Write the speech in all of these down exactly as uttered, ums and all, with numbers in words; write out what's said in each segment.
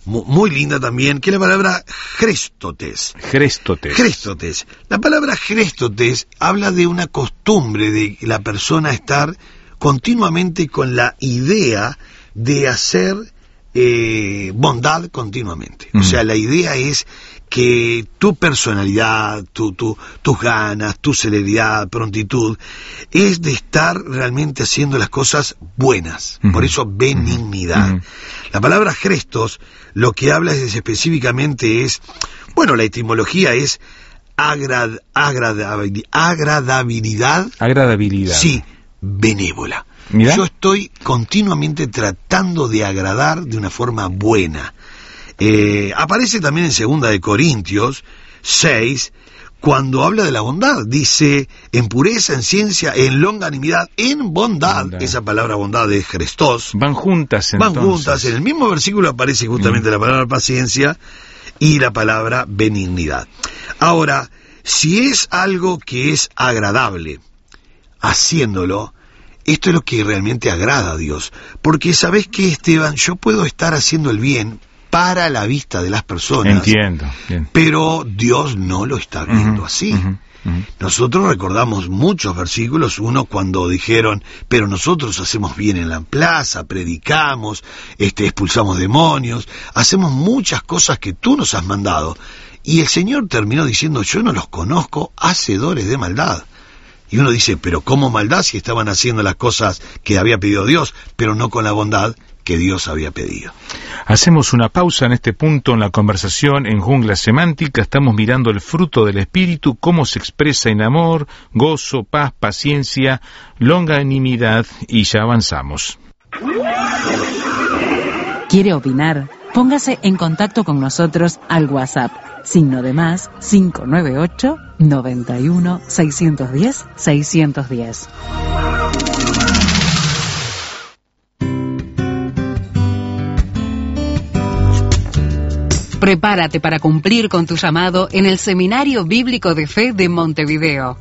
muy linda también, que es la palabra Chrestotes. Chrestotes. Chrestotes. La palabra Chrestotes habla de una costumbre de la persona estar continuamente con la idea de hacer eh, bondad continuamente. Mm. O sea, la idea es que tu personalidad, tu, tu, tus ganas, tu celeridad, prontitud, es de estar realmente haciendo las cosas buenas. Uh-huh. Por eso, benignidad. Uh-huh. La palabra Chrestos, lo que habla es específicamente es, bueno, la etimología es agrad, agradabil, agradabilidad. Agradabilidad. Sí, benévola. ¿Mirá? Yo estoy continuamente tratando de agradar de una forma buena. Eh, aparece también en segunda de Corintios seis, cuando habla de la bondad, dice, en pureza, en ciencia, en longanimidad, en bondad, bondad. Esa palabra bondad de Chrestos. Van juntas entonces. Van juntas, en el mismo versículo aparece justamente mm. la palabra paciencia y la palabra benignidad. Ahora, si es algo que es agradable, haciéndolo, esto es lo que realmente agrada a Dios. Porque, ¿sabés qué, Esteban? Yo puedo estar haciendo el bien para la vista de las personas. Entiendo. Bien. Pero Dios no lo está viendo uh-huh, así. Uh-huh, uh-huh. Nosotros recordamos muchos versículos, uno cuando dijeron, pero nosotros hacemos bien en la plaza, predicamos, este, expulsamos demonios, hacemos muchas cosas que tú nos has mandado. Y el Señor terminó diciendo, yo no los conozco, hacedores de maldad. Y uno dice, pero ¿cómo maldad si estaban haciendo las cosas que había pedido Dios, pero no con la bondad que Dios había pedido? Hacemos una pausa en este punto en la conversación en Jungla Semántica. Estamos mirando el fruto del Espíritu, cómo se expresa en amor, gozo, paz, paciencia, longanimidad, y ya avanzamos. ¿Quiere opinar? Póngase en contacto con nosotros al WhatsApp, signo de más cinco nueve ocho, noventa y uno, seiscientos diez, seiscientos diez. Prepárate para cumplir con tu llamado en el Seminario Bíblico de Fe de Montevideo.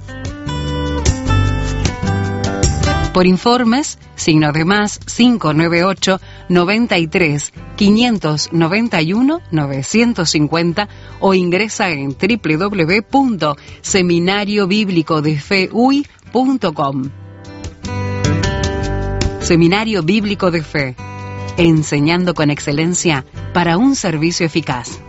Por informes, signo de más cinco nueve ocho, noventa y tres, quinientos noventa y uno, novecientos cincuenta o ingresa en doble u doble u doble u punto seminario bíblico de fe u i punto com. Seminario Bíblico de Fe, enseñando con excelencia para un servicio eficaz.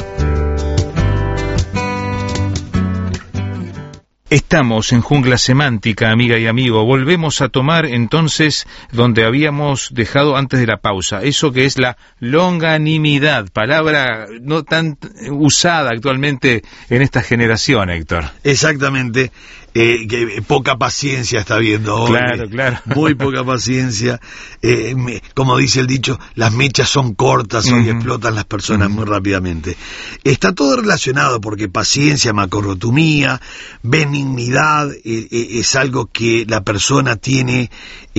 Estamos en Jungla Semántica, amiga y amigo. Volvemos a tomar entonces donde habíamos dejado antes de la pausa, eso que es la longanimidad, palabra no tan usada actualmente en esta generación, Héctor. Exactamente. Eh, que poca paciencia está viendo hoy. Claro, claro. Muy poca paciencia. Eh, me, como dice el dicho, las mechas son cortas, uh-huh. Hoy explotan las personas uh-huh. muy rápidamente. Está todo relacionado porque paciencia, macrotumía, benignidad, eh, eh, es algo que la persona tiene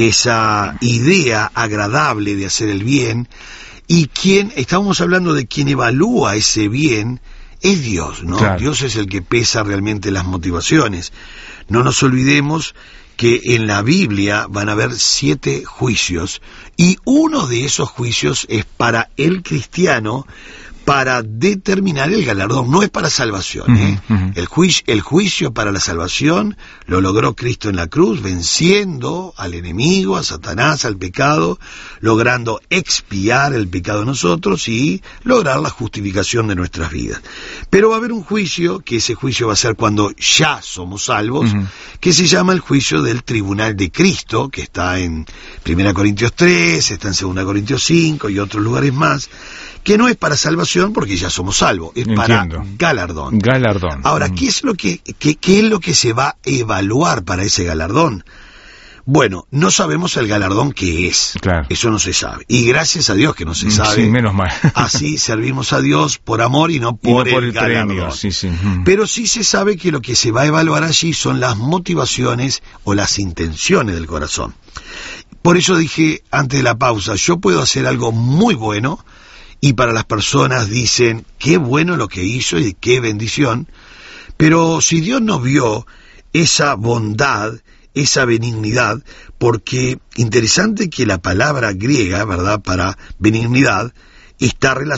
esa idea agradable de hacer el bien, y quien, estábamos hablando de quien evalúa ese bien, es Dios, ¿no? Claro. Dios es el que pesa realmente las motivaciones. No nos olvidemos que en la Biblia van a haber siete juicios, y uno de esos juicios es para el cristiano, para determinar el galardón, no es para salvación. ¿eh? Uh-huh, uh-huh. El, juicio, el juicio para la salvación lo logró Cristo en la cruz, venciendo al enemigo, a Satanás, al pecado, logrando expiar el pecado de nosotros y lograr la justificación de nuestras vidas. Pero va a haber un juicio, que ese juicio va a ser cuando ya somos salvos, uh-huh. que se llama el juicio del tribunal de Cristo, que está en primera Corintios tres, está en segunda Corintios cinco y otros lugares más, que no es para salvación porque ya somos salvos, es Entiendo. Para galardón. Galardón. Ahora, ¿qué es lo que qué, qué es lo que se va a evaluar para ese galardón? Bueno, no sabemos el galardón que es. Claro. Eso no se sabe. Y gracias a Dios que no se sabe. Sí, menos mal. Así servimos a Dios por amor y no por, y no por el, el galardón. Premio. Sí, sí. Pero sí se sabe que lo que se va a evaluar allí son las motivaciones o las intenciones del corazón. Por eso dije antes de la pausa, yo puedo hacer algo muy bueno, y para las personas dicen, qué bueno lo que hizo y qué bendición, pero si Dios no vio esa bondad, esa benignidad, porque interesante que la palabra griega, ¿verdad?, para benignidad, está relacionada